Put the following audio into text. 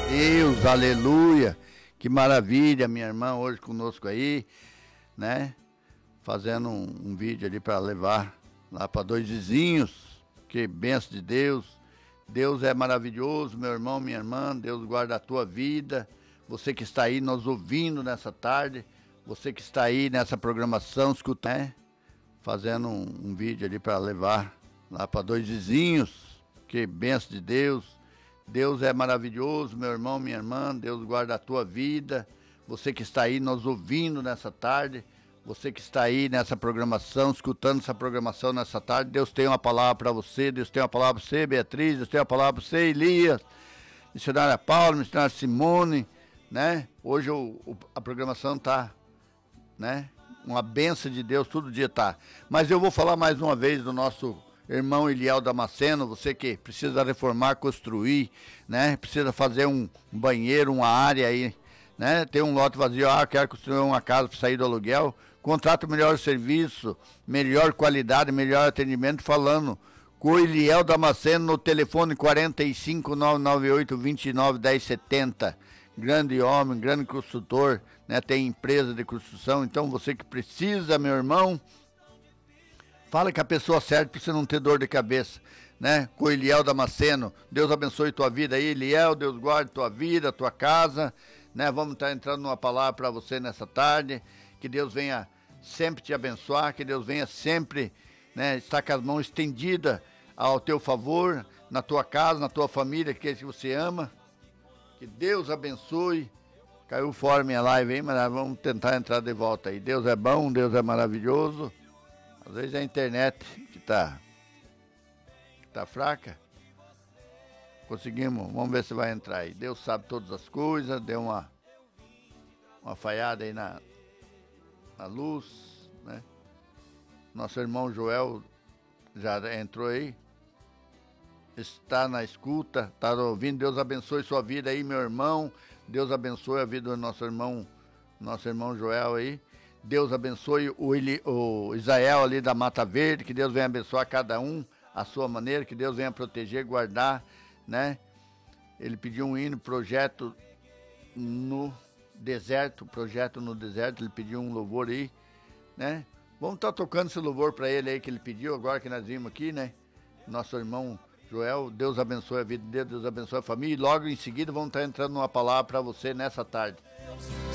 Deus, aleluia, que maravilha, minha irmã hoje conosco aí, né, fazendo um vídeo ali para levar lá para dois vizinhos, que benção de Deus. Deus é maravilhoso, meu irmão, minha irmã, Deus guarda a tua vida, você que está aí nos ouvindo nessa tarde, você que está aí nessa programação, escutando, né, fazendo um vídeo ali para levar lá para dois vizinhos, que benção de Deus. Deus é maravilhoso, meu irmão, minha irmã, Deus guarda a tua vida, você que está aí nos ouvindo nessa tarde, você que está aí nessa programação, escutando essa programação nessa tarde, Deus tem uma palavra para você, Deus tem uma palavra para você, Beatriz, Deus tem uma palavra para você, Elias, missionária Paula, missionária Simone, né? Hoje a programação tá, né? Uma benção de Deus, todo dia tá. Mas eu vou falar mais uma vez do nosso irmão Eliel Damasceno, você que precisa reformar, construir, né? Precisa fazer um banheiro, uma área aí, né? Tem um lote vazio, quero construir uma casa para sair do aluguel. Contrata o melhor serviço, melhor qualidade, melhor atendimento, falando com o Eliel Damasceno no telefone 45998291070. Grande homem, grande construtor, né? Tem empresa de construção, então você que precisa, meu irmão, fala com a pessoa certa para você não ter dor de cabeça, né? Com o Eliel Damasceno. Deus abençoe tua vida aí, Eliel. Deus guarde tua vida, tua casa, né? Vamos estar entrando numa palavra para você nessa tarde. Que Deus venha sempre te abençoar, que Deus venha sempre, né, estar com as mãos estendidas ao teu favor, na tua casa, na tua família, que você ama. Que Deus abençoe. Caiu fora minha live aí, mas vamos tentar entrar de volta aí. Deus é bom, Deus é maravilhoso. Às vezes é a internet que tá fraca. Conseguimos, vamos ver se vai entrar aí. Deus sabe todas as coisas, deu uma falhada aí na luz, né? Nosso irmão Joel já entrou aí. Está na escuta, está ouvindo. Deus abençoe sua vida aí, meu irmão. Deus abençoe a vida do nosso irmão Joel aí. Deus abençoe o Israel ali da Mata Verde, que Deus venha abençoar cada um à sua maneira, que Deus venha proteger, guardar, né? Ele pediu um hino, projeto no deserto, ele pediu um louvor aí, né? Vamos estar tocando esse louvor para ele aí que ele pediu, agora que nós vimos aqui, né? Nosso irmão Joel, Deus abençoe a vida dele, Deus abençoe a família, e logo em seguida vamos estar entrando numa palavra para você nessa tarde.